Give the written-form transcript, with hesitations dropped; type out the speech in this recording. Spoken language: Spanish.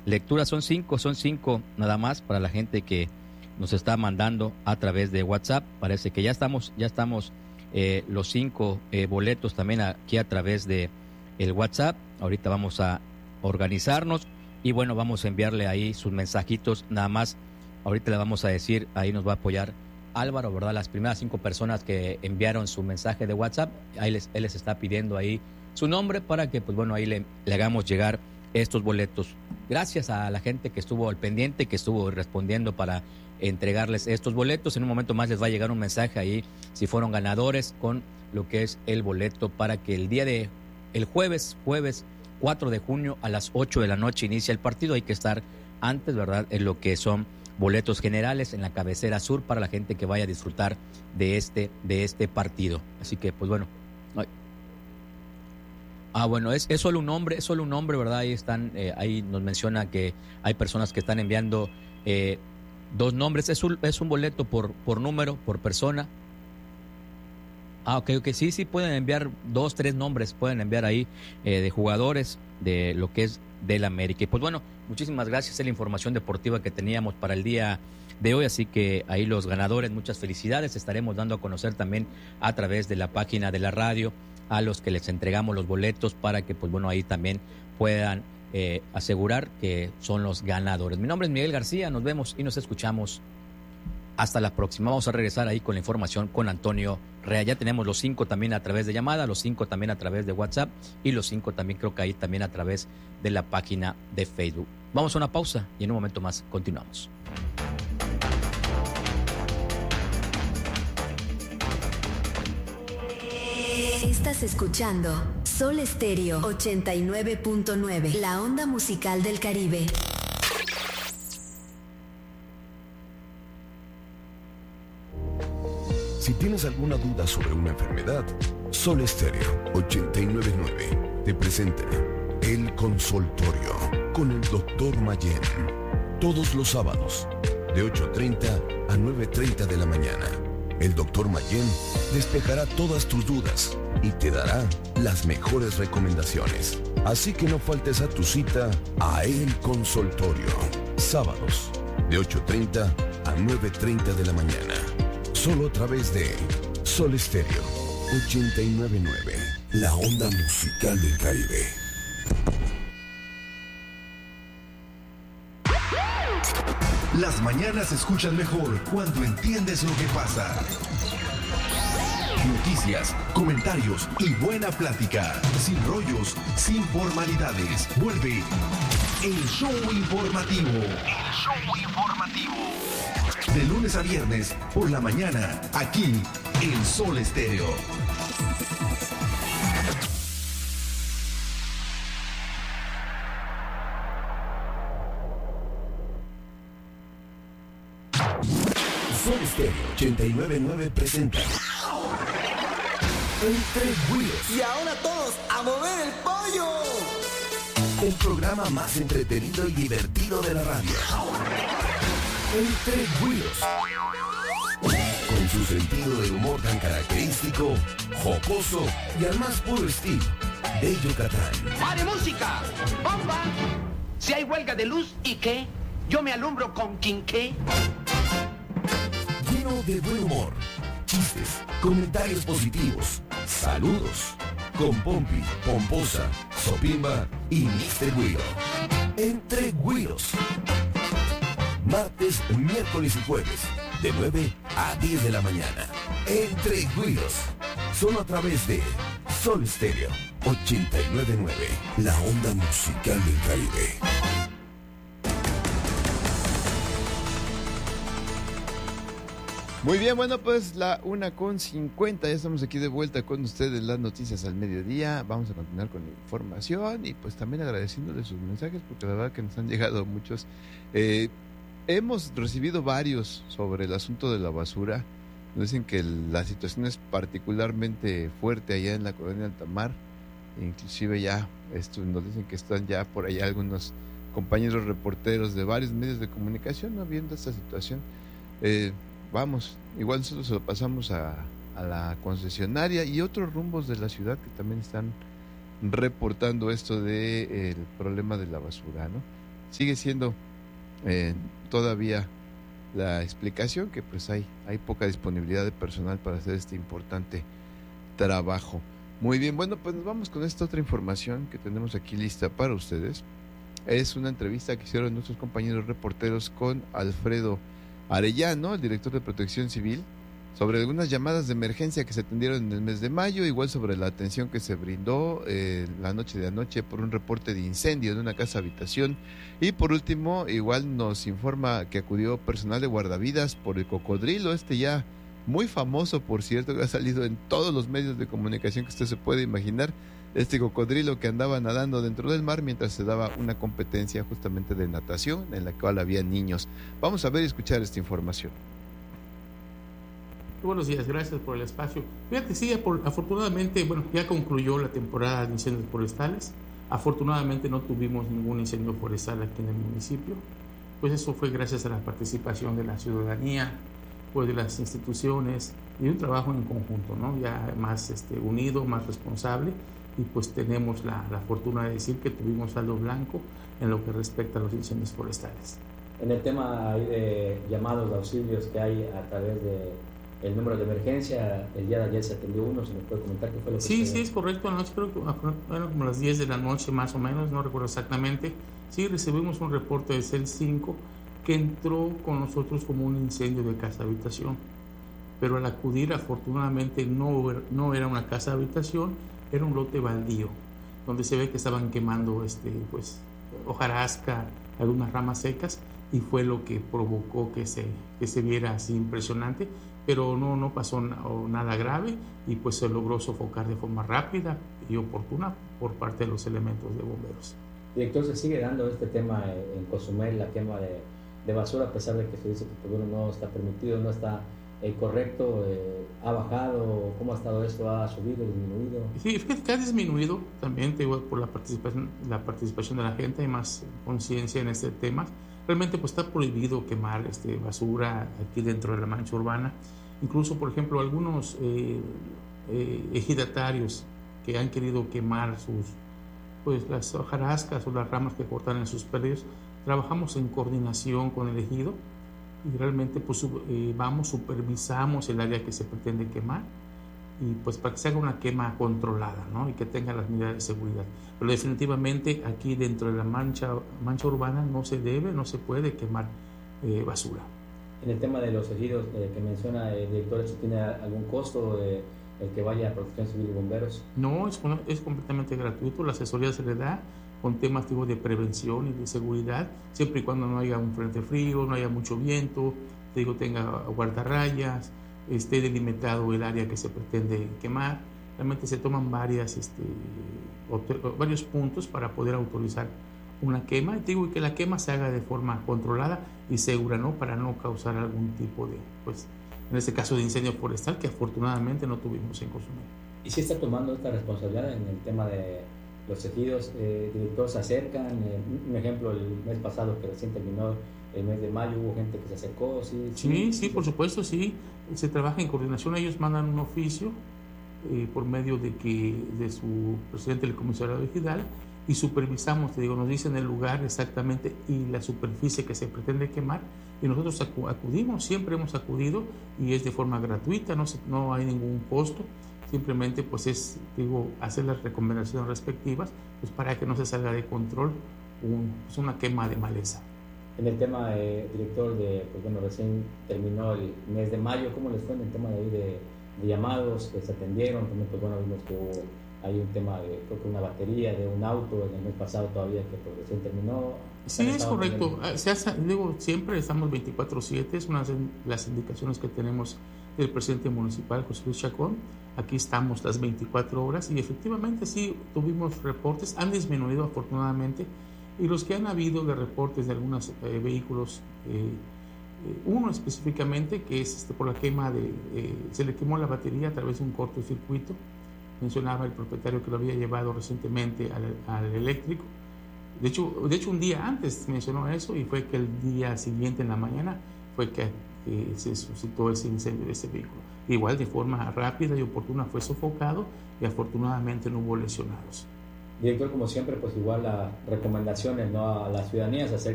lecturas. Son cinco nada más para la gente que nos está mandando a través de WhatsApp. Parece que ya estamos los 5 boletos también aquí a través de el WhatsApp. Ahorita vamos a organizarnos y bueno, vamos a enviarle ahí sus mensajitos nada más. Ahorita le vamos a decir, ahí nos va a apoyar Álvaro, ¿verdad? Las primeras 5 personas que enviaron su mensaje de WhatsApp, él les está pidiendo ahí su nombre para que, pues bueno, ahí le hagamos llegar estos boletos. Gracias a la gente que estuvo al pendiente, que estuvo respondiendo para entregarles estos boletos. En un momento más les va a llegar un mensaje ahí si fueron ganadores con lo que es el boleto para que el jueves 4 de junio a las 8 de la noche inicia el partido. Hay que estar antes, ¿verdad? En lo que son boletos generales en la cabecera sur para la gente que vaya a disfrutar de este partido. Así que, pues bueno. Bueno, es solo un nombre, ¿verdad? Ahí están, ahí nos menciona que hay personas que están enviando 2 nombres. Es un boleto por número, por persona. Ok, sí, pueden enviar 2, 3 nombres, pueden enviar ahí de jugadores de lo que es del América. Y pues bueno, muchísimas gracias, es la información deportiva que teníamos para el día de hoy, así que ahí los ganadores, muchas felicidades. Estaremos dando a conocer también a través de la página de la radio a los que les entregamos los boletos para que, pues bueno, ahí también puedan asegurar que son los ganadores. Mi nombre es Miguel García, nos vemos y nos escuchamos hasta la próxima. Vamos a regresar ahí con la información con Antonio Rea. Ya tenemos los 5 también a través de llamada, los 5 también a través de WhatsApp y los 5 también creo que ahí también a través de la página de Facebook. Vamos a una pausa y en un momento más continuamos. Estás escuchando Sol Estéreo 89.9, la onda musical del Caribe. Si tienes alguna duda sobre una enfermedad, Sol Estéreo 89.9 te presenta El Consultorio con el Dr. Mayén. Todos los sábados, de 8:30 a 9:30 de la mañana. El Dr. Mayén despejará todas tus dudas y te dará las mejores recomendaciones. Así que no faltes a tu cita a El Consultorio. Sábados, de 8:30 a 9:30 de la mañana. Solo a través de Sol Estéreo 89.9, la onda musical del Caribe. Las mañanas se escuchan mejor cuando entiendes lo que pasa. Noticias, comentarios y buena plática. Sin rollos, sin formalidades. Vuelve el show informativo. El show informativo. De lunes a viernes, por la mañana, aquí en Sol Estéreo. Sol Estéreo 89.9 presenta Entre Güiros. Y ahora todos a mover el pollo. El programa más entretenido y divertido de la radio. Entre Güiros. Con su sentido de humor tan característico, jocoso y al más puro estilo de Yucatán. ¡Pare música! ¡Bomba! Si hay huelga de luz, ¿y qué? Yo me alumbro con quinqué. Lleno de buen humor, chistes, comentarios positivos, saludos, con Pompi, Pomposa, Sopimba y Mr. Güiro. Entre Güiros. Martes, miércoles y jueves, de 9 a 10 de la mañana. Entre Güiros. Solo a través de Sol Estéreo 89.9, la onda musical del Caribe. Muy bien, bueno, pues la 1:50, ya estamos aquí de vuelta con ustedes, las noticias al mediodía. Vamos a continuar con la información y pues también agradeciéndoles sus mensajes porque la verdad que nos han llegado muchos. Hemos recibido varios sobre el asunto de la basura. Nos dicen que la situación es particularmente fuerte allá en la colonia Altamar. Inclusive ya nos dicen que están ya por allá algunos compañeros reporteros de varios medios de comunicación, ¿no?, viendo esta situación. Vamos, igual nosotros se lo pasamos a la concesionaria y otros rumbos de la ciudad que también están reportando esto de el problema de la basura, ¿no? sigue siendo todavía la explicación que pues hay poca disponibilidad de personal para hacer este importante trabajo. Muy bien, bueno, pues nos vamos con esta otra información que tenemos aquí lista para ustedes. Es una entrevista que hicieron nuestros compañeros reporteros con Alfredo Arellano, el director de Protección Civil, sobre algunas llamadas de emergencia que se atendieron en el mes de mayo, igual sobre la atención que se brindó la noche de anoche por un reporte de incendio en una casa habitación, y por último igual nos informa que acudió personal de guardavidas por el cocodrilo, ya muy famoso, por cierto, que ha salido en todos los medios de comunicación que usted se puede imaginar, este cocodrilo que andaba nadando dentro del mar mientras se daba una competencia justamente de natación en la cual había niños. Vamos a ver y escuchar esta información. Buenos días, gracias por el espacio. Fíjate, sí, afortunadamente, ya concluyó la temporada de incendios forestales. Afortunadamente no tuvimos ningún incendio forestal aquí en el municipio. Pues eso fue gracias a la participación de la ciudadanía, pues de las instituciones y un trabajo en conjunto, ¿no? Ya más unido, más responsable, y pues tenemos la fortuna de decir que tuvimos saldo blanco en lo que respecta a los incendios forestales. En el tema de llamados de auxilios que hay a través de el número de emergencia, el día de ayer se atendió uno, ¿se me puede comentar qué fue lo que Sí, es correcto, anoche creo que como las 10 de la noche más o menos, no recuerdo exactamente, sí recibimos un reporte de CEL 5 que entró con nosotros como un incendio de casa habitación, pero al acudir afortunadamente no era una casa habitación, era un lote baldío, donde se ve que estaban quemando hojarasca, algunas ramas secas, y fue lo que provocó que se viera así impresionante, pero no pasó nada grave, y pues se logró sofocar de forma rápida y oportuna por parte de los elementos de bomberos. Director, ¿se sigue dando este tema en Cozumel, la quema de basura, a pesar de que se dice que no está permitido, no está correcto? ¿Ha bajado? ¿Cómo ha estado esto? ¿Ha subido, disminuido? Sí, fíjate que ha disminuido también, por la participación de la gente, hay más conciencia en este tema. Realmente pues está prohibido quemar basura aquí dentro de la mancha urbana. Incluso, por ejemplo, algunos ejidatarios que han querido quemar las hojarascas o las ramas que cortan en sus predios, trabajamos en coordinación con el ejido y realmente pues supervisamos el área que se pretende quemar, y pues para que se haga una quema controlada, ¿no? Y que tenga las medidas de seguridad. Pero definitivamente aquí dentro de la mancha urbana no se puede quemar basura. En el tema de los ejidos que menciona el director, ¿eso tiene algún costo el que vaya a Protección Civil y Bomberos? No, es completamente gratuito. La asesoría se le da con temas de prevención y de seguridad, siempre y cuando no haya un frente frío, no haya mucho viento, tenga guardarrayas, esté delimitado el área que se pretende quemar. Realmente se toman varios puntos para poder autorizar una quema, y que la quema se haga de forma controlada y segura, ¿no? Para no causar algún tipo de, en este caso, de incendio forestal, que afortunadamente no tuvimos en Cozumel. ¿Y si está tomando esta responsabilidad en el tema de los ejidos? Directores se acercan, un ejemplo, el mes pasado que recién terminó el mes de mayo, hubo gente que se acercó. Sí, por supuesto, sí, se trabaja en coordinación. Ellos mandan un oficio por medio de su presidente del comisariado ejidal, y supervisamos, nos dicen el lugar exactamente y la superficie que se pretende quemar, y nosotros acudimos, siempre hemos acudido, y es de forma gratuita, no hay ningún costo. Simplemente es hacer las recomendaciones respectivas para que no se salga de control una quema de maleza. En el tema, director, recién terminó el mes de mayo, ¿cómo les fue en el tema de llamados que se atendieron? También vimos que hay un tema creo que una batería de un auto en el mes pasado todavía que recién terminó. Sí, es correcto. Siempre estamos 24/7, es una de las indicaciones que tenemos del presidente municipal, José Luis Chacón. Aquí estamos las 24 horas, y efectivamente sí tuvimos reportes, han disminuido afortunadamente, y los que han habido de reportes de algunos vehículos, uno específicamente que es por la quema se le quemó la batería a través de un cortocircuito. Mencionaba el propietario que lo había llevado recientemente al eléctrico. De hecho, un día antes mencionó eso, y fue que el día siguiente en la mañana fue que se suscitó ese incendio de ese vehículo. Igual, de forma rápida y oportuna, fue sofocado, y afortunadamente no hubo lesionados. Director, como siempre, pues igual las recomendaciones, ¿no?, a las ciudadanías acerca